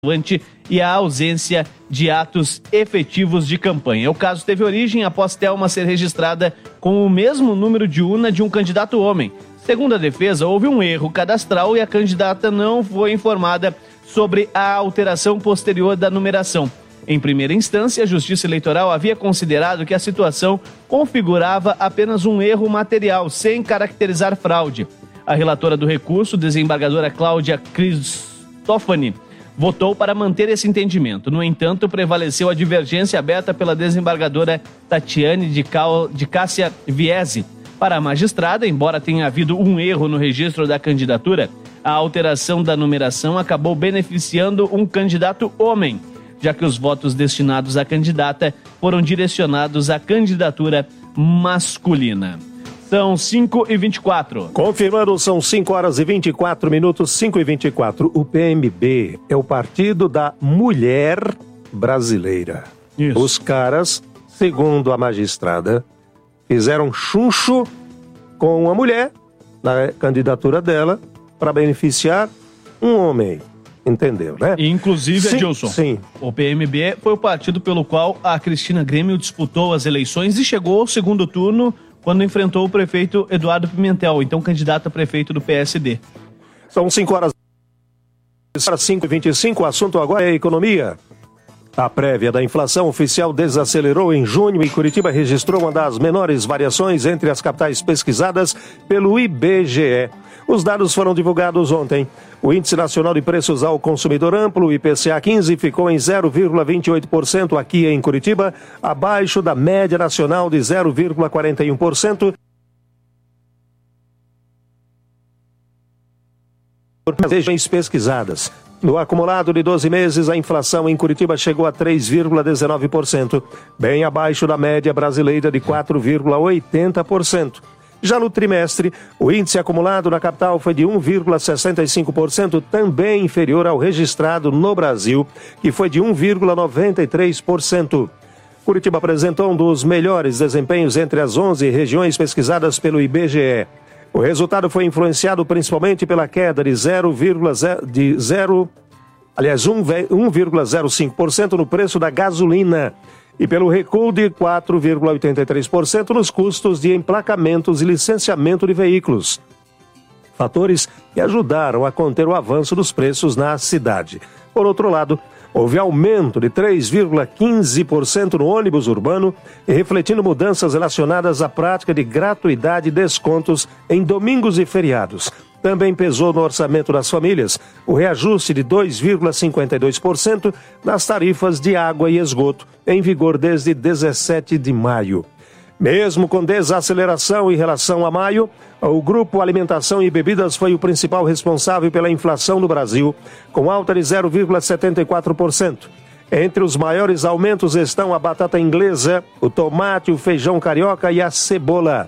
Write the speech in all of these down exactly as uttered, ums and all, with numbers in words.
e a ausência de atos efetivos de campanha. O caso teve origem após Thelma ser registrada com o mesmo número de urna de um candidato homem. Segundo a defesa, houve um erro cadastral e a candidata não foi informada sobre a alteração posterior da numeração. Em primeira instância, a Justiça Eleitoral havia considerado que a situação configurava apenas um erro material, sem caracterizar fraude. A relatora do recurso, desembargadora Cláudia Cristófani, votou para manter esse entendimento. No entanto, prevaleceu a divergência aberta pela desembargadora Tatiane de, Cal... de Cássia Viese. Para a magistrada, embora tenha havido um erro no registro da candidatura, a alteração da numeração acabou beneficiando um candidato homem, já que os votos destinados à candidata foram direcionados à candidatura masculina. São cinco e vinte e quatro. Confirmando, são cinco horas e vinte e quatro minutos, cinco e vinte e quatro. O P M B é o Partido da Mulher Brasileira. Isso. Os caras, segundo a magistrada, fizeram chuncho com a mulher na candidatura dela para beneficiar um homem. Entendeu, né? Inclusive, sim, Edilson, sim. O P M B foi o partido pelo qual a Cristina Grêmio disputou as eleições e chegou ao segundo turno quando enfrentou o prefeito Eduardo Pimentel, então candidato a prefeito do P S D. São cinco horas cinco e vinte e cinco, o assunto agora é economia. A prévia da inflação oficial desacelerou em junho e Curitiba registrou uma das menores variações entre as capitais pesquisadas pelo I B G E. Os dados foram divulgados ontem. O Índice Nacional de Preços ao Consumidor Amplo, o I P C A quinze, ficou em zero vírgula vinte e oito por cento aqui em Curitiba, abaixo da média nacional de zero vírgula quarenta e um por cento. Nas regiões pesquisadas. No acumulado de doze meses, a inflação em Curitiba chegou a três vírgula dezenove por cento, bem abaixo da média brasileira de quatro vírgula oitenta por cento. Já no trimestre, o índice acumulado na capital foi de um vírgula sessenta e cinco por cento, também inferior ao registrado no Brasil, que foi de um vírgula noventa e três por cento. Curitiba apresentou um dos melhores desempenhos entre as onze regiões pesquisadas pelo I B G E. O resultado foi influenciado principalmente pela queda de zero vírgula zero, de zero, aliás, um vírgula zero cinco por cento no preço da gasolina e pelo recuo de quatro vírgula oitenta e três por cento nos custos de emplacamentos e licenciamento de veículos. Fatores que ajudaram a conter o avanço dos preços na cidade. Por outro lado, houve aumento de três vírgula quinze por cento no ônibus urbano, refletindo mudanças relacionadas à prática de gratuidade e descontos em domingos e feriados. Também pesou no orçamento das famílias o reajuste de dois vírgula cinquenta e dois por cento nas tarifas de água e esgoto, em vigor desde dezessete de maio. Mesmo com desaceleração em relação a maio, o Grupo Alimentação e Bebidas foi o principal responsável pela inflação no Brasil, com alta de zero vírgula setenta e quatro por cento. Entre os maiores aumentos estão a batata inglesa, o tomate, o feijão carioca e a cebola.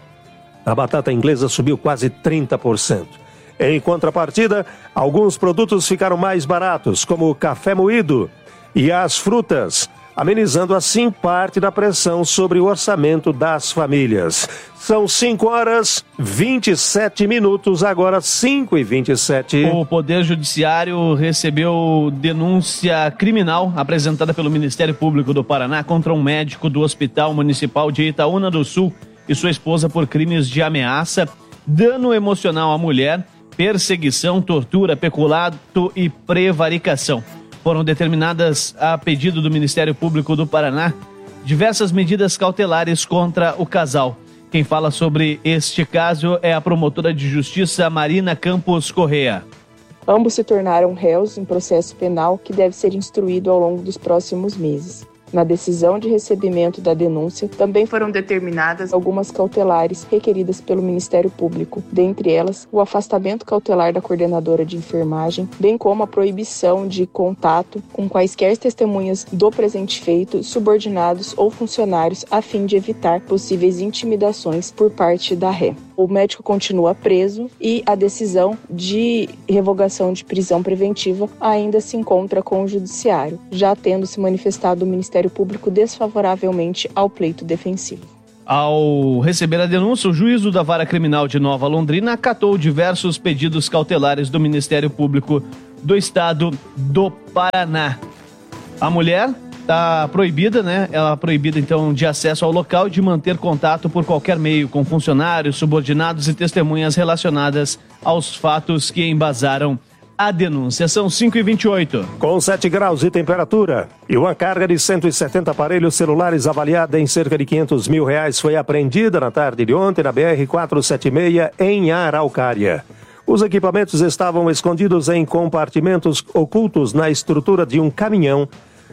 A batata inglesa subiu quase trinta por cento. Em contrapartida, alguns produtos ficaram mais baratos, como o café moído e as frutas, amenizando assim parte da pressão sobre o orçamento das famílias. São cinco horas e vinte e sete minutos, agora cinco e vinte e sete. O Poder Judiciário recebeu denúncia criminal apresentada pelo Ministério Público do Paraná contra um médico do Hospital Municipal de Itaúna do Sul e sua esposa por crimes de ameaça, dano emocional à mulher, perseguição, tortura, peculato e prevaricação. Foram determinadas, a pedido do Ministério Público do Paraná, diversas medidas cautelares contra o casal. Quem fala sobre este caso é a promotora de justiça Marina Campos Correa. Ambos se tornaram réus em processo penal que deve ser instruído ao longo dos próximos meses. Na decisão de recebimento da denúncia, também foram determinadas algumas cautelares requeridas pelo Ministério Público, dentre elas o afastamento cautelar da coordenadora de enfermagem, bem como a proibição de contato com quaisquer testemunhas do presente feito, subordinados ou funcionários, a fim de evitar possíveis intimidações por parte da ré. O médico continua preso e a decisão de revogação de prisão preventiva ainda se encontra com o Judiciário, já tendo se manifestado o Ministério Público desfavoravelmente ao pleito defensivo. Ao receber a denúncia, o juízo da Vara Criminal de Nova Londrina acatou diversos pedidos cautelares do Ministério Público do estado do Paraná. A mulher está proibida, né? Ela é proibida, então, de acesso ao local e de manter contato por qualquer meio com funcionários, subordinados e testemunhas relacionadas aos fatos que embasaram a denúncia. São cinco e vinte e oito. Com sete graus de temperatura e uma carga de cento e setenta aparelhos celulares avaliada em cerca de quinhentos mil reais foi apreendida na tarde de ontem na B R quatrocentos e setenta e seis em Araucária. Os equipamentos estavam escondidos em compartimentos ocultos na estrutura de um caminhão.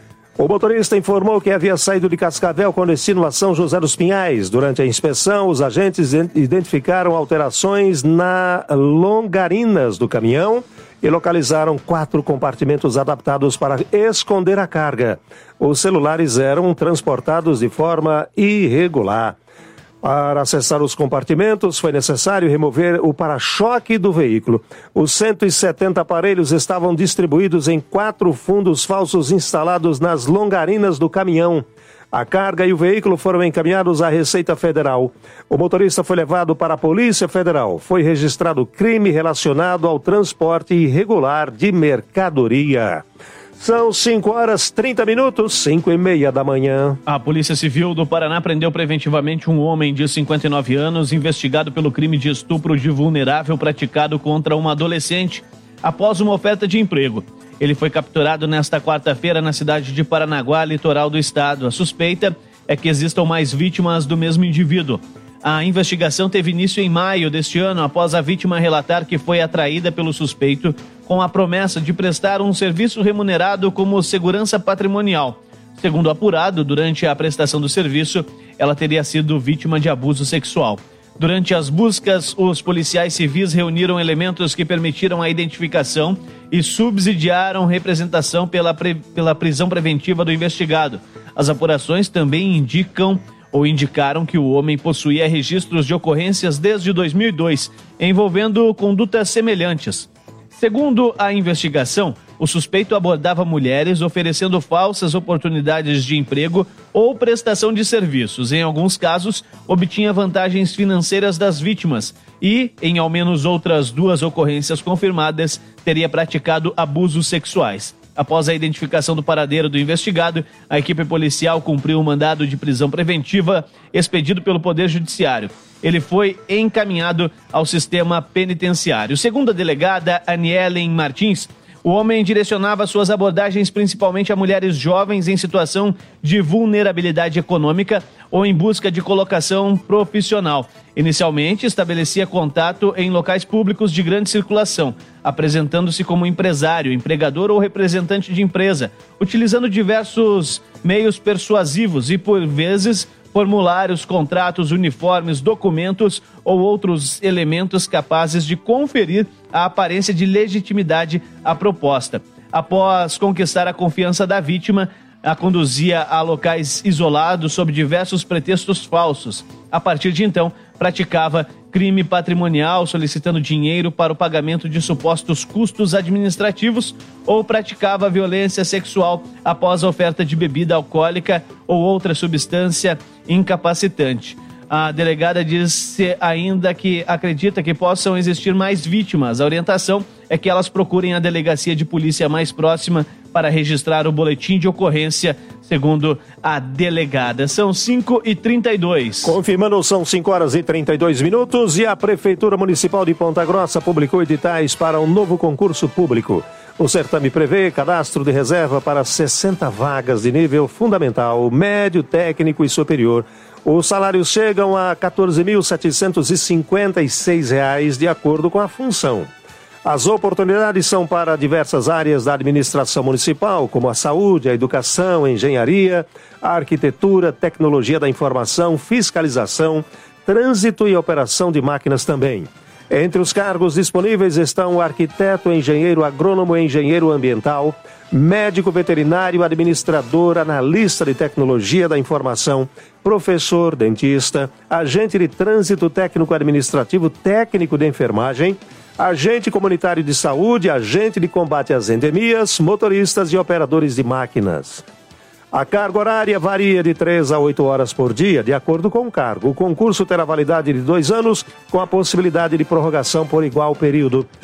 O motorista informou que havia saído de Cascavel com destino a São José dos Pinhais. Durante a inspeção, os agentes identificaram alterações na longarinas do caminhão e localizaram quatro compartimentos adaptados para esconder a carga. Os celulares eram transportados de forma irregular. Para acessar os compartimentos, foi necessário remover o para-choque do veículo. Os cento e setenta aparelhos estavam distribuídos em quatro fundos falsos instalados nas longarinas do caminhão. A carga e o veículo foram encaminhados à Receita Federal. O motorista foi levado para a Polícia Federal. Foi registrado crime relacionado ao transporte irregular de mercadoria. São cinco horas e trinta minutos, cinco e meia da manhã. A Polícia Civil do Paraná prendeu preventivamente um homem de cinquenta e nove anos, investigado pelo crime de estupro de vulnerável praticado contra uma adolescente, após uma oferta de emprego. Ele foi capturado nesta quarta-feira na cidade de Paranaguá, litoral do estado. A suspeita é que existam mais vítimas do mesmo indivíduo. A investigação teve início em maio deste ano, após a vítima relatar que foi atraída pelo suspeito com a promessa de prestar um serviço remunerado como segurança patrimonial. Segundo apurado, durante a prestação do serviço, ela teria sido vítima de abuso sexual. Durante as buscas, os policiais civis reuniram elementos que permitiram a identificação e subsidiaram representação pela, pre... pela prisão preventiva do investigado. As apurações também indicam ou indicaram que o homem possuía registros de ocorrências desde dois mil e dois, envolvendo condutas semelhantes. Segundo a investigação, o suspeito abordava mulheres oferecendo falsas oportunidades de emprego ou prestação de serviços. Em alguns casos, obtinha vantagens financeiras das vítimas e, em ao menos outras duas ocorrências confirmadas, teria praticado abusos sexuais. Após a identificação do paradeiro do investigado, a equipe policial cumpriu um mandado de prisão preventiva expedido pelo Poder Judiciário. Ele foi encaminhado ao sistema penitenciário. Segundo a delegada Anielen Martins, o homem direcionava suas abordagens principalmente a mulheres jovens em situação de vulnerabilidade econômica ou em busca de colocação profissional. Inicialmente, estabelecia contato em locais públicos de grande circulação, apresentando-se como empresário, empregador ou representante de empresa, utilizando diversos meios persuasivos e, por vezes, formulários, contratos, uniformes, documentos ou outros elementos capazes de conferir a aparência de legitimidade à proposta. Após conquistar a confiança da vítima, a conduzia a locais isolados sob diversos pretextos falsos. A partir de então, praticava crime patrimonial, solicitando dinheiro para o pagamento de supostos custos administrativos ou praticava violência sexual após a oferta de bebida alcoólica ou outra substância incapacitante. A delegada disse ainda que acredita que possam existir mais vítimas. A orientação é que elas procurem a delegacia de polícia mais próxima para registrar o boletim de ocorrência, segundo a delegada. São cinco e trinta e dois. Confirmando, são cinco horas e trinta e dois minutos e a Prefeitura Municipal de Ponta Grossa publicou editais para um novo concurso público. O certame prevê cadastro de reserva para sessenta vagas de nível fundamental, médio, técnico e superior. Os salários chegam a quatorze mil setecentos e cinquenta e seis reais de acordo com a função. As oportunidades são para diversas áreas da administração municipal, como a saúde, a educação, a engenharia, a arquitetura, tecnologia da informação, fiscalização, trânsito e operação de máquinas também. Entre os cargos disponíveis estão o arquiteto, engenheiro agrônomo e engenheiro ambiental, médico veterinário, administrador, analista de tecnologia da informação, professor, dentista, agente de trânsito técnico administrativo, técnico de enfermagem, agente comunitário de saúde, agente de combate às endemias, motoristas e operadores de máquinas. A carga horária varia de três a oito horas por dia, de acordo com o cargo. O concurso terá validade de dois anos, com a possibilidade de prorrogação por igual período.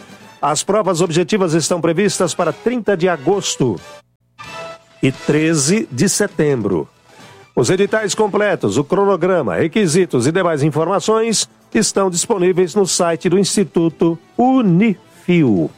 As provas objetivas estão previstas para trinta de agosto e treze de setembro. Os editais completos, o cronograma, requisitos e demais informações estão disponíveis no site do Instituto Unifil.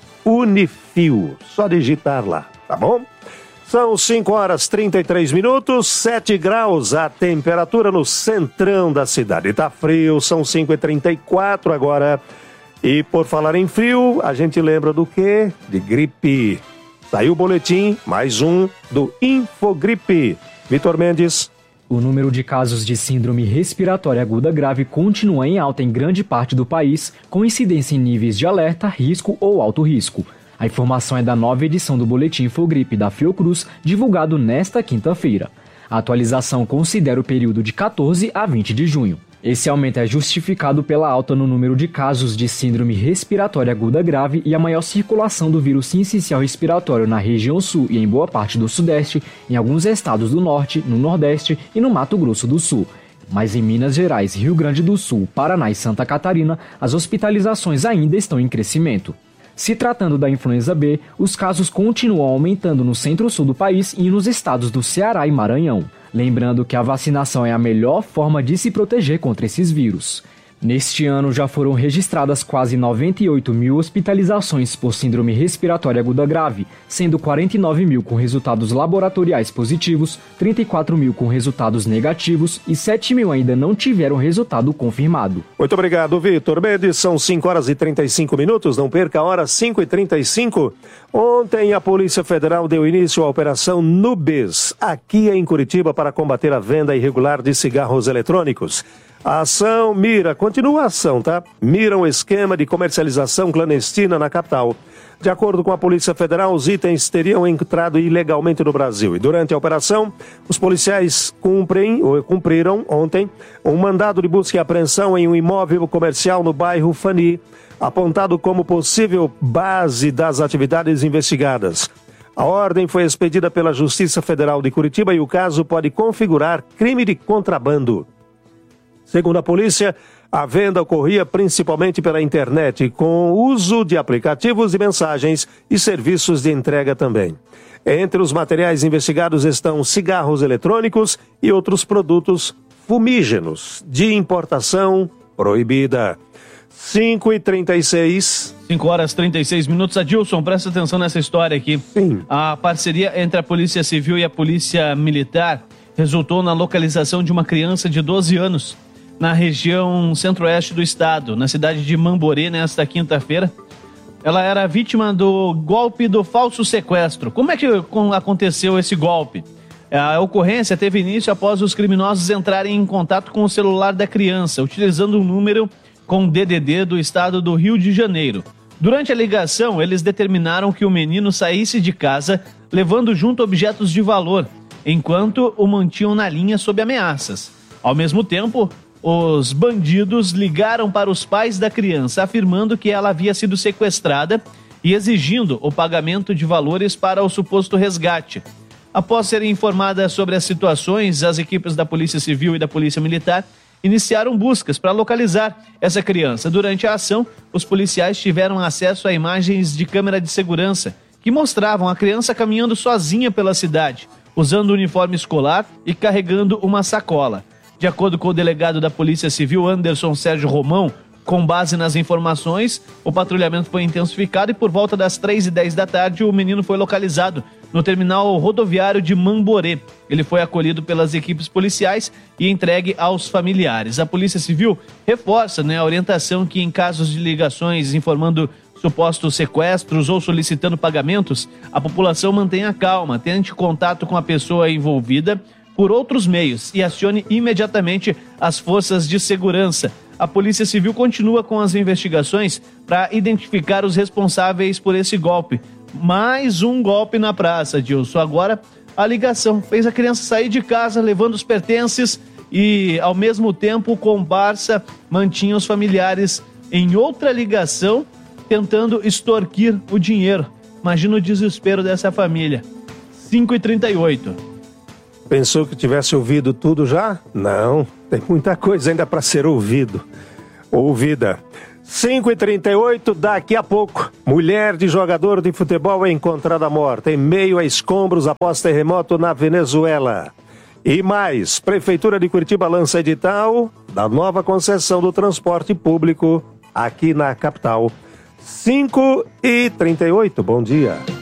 Unifil, só digitar lá, tá bom? São cinco horas e trinta e três minutos, sete graus a temperatura no centrão da cidade. Tá frio, são cinco e trinta e quatro agora. E por falar em frio, a gente lembra do quê? De gripe. Saiu o boletim, mais um, do Infogripe. Vitor Mendes. O número de casos de síndrome respiratória aguda grave continua em alta em grande parte do país, com incidência em níveis de alerta, risco ou alto risco. A informação é da nova edição do Boletim Infogripe da Fiocruz, divulgado nesta quinta-feira. A atualização considera o período de quatorze a vinte de junho. Esse aumento é justificado pela alta no número de casos de síndrome respiratória aguda grave e a maior circulação do vírus sincicial respiratório na região sul e em boa parte do sudeste, em alguns estados do norte, no nordeste e no Mato Grosso do Sul. Mas em Minas Gerais, Rio Grande do Sul, Paraná e Santa Catarina, as hospitalizações ainda estão em crescimento. Se tratando da influenza B, os casos continuam aumentando no centro-sul do país e nos estados do Ceará e Maranhão. Lembrando que a vacinação é a melhor forma de se proteger contra esses vírus. Neste ano já foram registradas quase noventa e oito mil hospitalizações por síndrome respiratória aguda grave, sendo quarenta e nove mil com resultados laboratoriais positivos, trinta e quatro mil com resultados negativos e sete mil ainda não tiveram resultado confirmado. Muito obrigado, Vitor Mendes. São cinco horas e trinta e cinco minutos, não perca a hora, cinco e trinta e cinco. Ontem a Polícia Federal deu início à Operação Nubes, aqui em Curitiba, para combater a venda irregular de cigarros eletrônicos. A ação mira, continua a ação, tá? Mira um esquema de comercialização clandestina na capital. De acordo com a Polícia Federal, os itens teriam entrado ilegalmente no Brasil. E durante a operação, os policiais cumprem, ou cumpriram ontem um mandado de busca e apreensão em um imóvel comercial no bairro Fani, apontado como possível base das atividades investigadas. A ordem foi expedida pela Justiça Federal de Curitiba e o caso pode configurar crime de contrabando. Segundo a polícia, a venda ocorria principalmente pela internet, com o uso de aplicativos de mensagens e serviços de entrega também. Entre os materiais investigados estão cigarros eletrônicos e outros produtos fumígenos de importação proibida. cinco e trinta e seis. cinco horas e trinta e seis minutos. Adilson, presta atenção nessa história aqui. Sim. A parceria entre a Polícia Civil e a Polícia Militar resultou na localização de uma criança de doze anos na região centro-oeste do estado, na cidade de Mamborê, nesta quinta-feira. Ela era vítima do golpe do falso sequestro. Como é que aconteceu esse golpe? A ocorrência teve início após os criminosos entrarem em contato com o celular da criança, utilizando um número com D D D do estado do Rio de Janeiro. Durante a ligação, eles determinaram que o menino saísse de casa, levando junto objetos de valor, enquanto o mantinham na linha sob ameaças. Ao mesmo tempo, os bandidos ligaram para os pais da criança, afirmando que ela havia sido sequestrada e exigindo o pagamento de valores para o suposto resgate. Após serem informadas sobre as situações, as equipes da Polícia Civil e da Polícia Militar iniciaram buscas para localizar essa criança. Durante a ação, os policiais tiveram acesso a imagens de câmera de segurança que mostravam a criança caminhando sozinha pela cidade, usando o uniforme escolar e carregando uma sacola. De acordo com o delegado da Polícia Civil, Anderson Sérgio Romão, com base nas informações, o patrulhamento foi intensificado e por volta das três e dez da tarde o menino foi localizado no terminal rodoviário de Mamborê. Ele foi acolhido pelas equipes policiais e entregue aos familiares. A Polícia Civil reforça, né, a orientação que em casos de ligações informando supostos sequestros ou solicitando pagamentos, a população mantenha calma, tente contato com a pessoa envolvida por outros meios e acione imediatamente as forças de segurança. A Polícia Civil continua com as investigações para identificar os responsáveis por esse golpe. Mais um golpe na praça, Dilson. Agora a ligação fez a criança sair de casa levando os pertences e, ao mesmo tempo, o comparsa mantinha os familiares em outra ligação tentando extorquir o dinheiro. Imagina o desespero dessa família. cinco e trinta e oito. Pensou que tivesse ouvido tudo já? Não, tem muita coisa ainda para ser ouvido. Ouvida. cinco e trinta e oito, daqui a pouco, mulher de jogador de futebol é encontrada morta em meio a escombros após terremoto na Venezuela. E mais, Prefeitura de Curitiba lança edital da nova concessão do transporte público aqui na capital. cinco e trinta e oito, bom dia.